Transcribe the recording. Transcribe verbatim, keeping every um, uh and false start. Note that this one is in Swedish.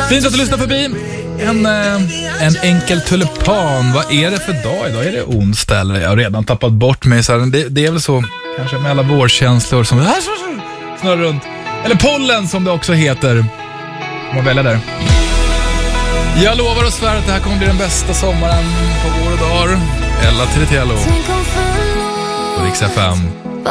Fint att du lyssnar förbi. En, en enkel tulipan. Vad är det för dag idag? Är det onsdag eller? Jag har redan tappat bort mig. Så det, det är väl så, kanske med alla vårkänslor som snurrar runt. Eller pollen som det också heter. Man väljer där. Jag lovar och svär att det här kommer bli den bästa sommaren på våra dagar. Ella Tiritiello. Riks F M.